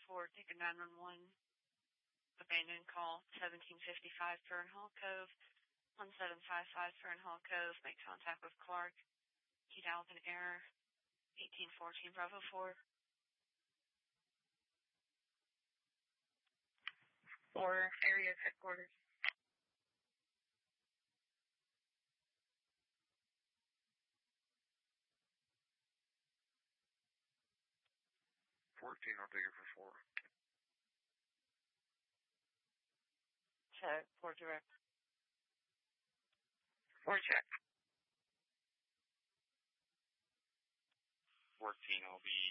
4, take a 911 abandoned call, 1755 Fernhall Cove, 1755 Fernhall Cove, make contact with Clark. He dialed an error, 1814 Bravo 4. For area headquarters. I'll take it for 4. Check, 4 direct. 4 check. 14, I'll be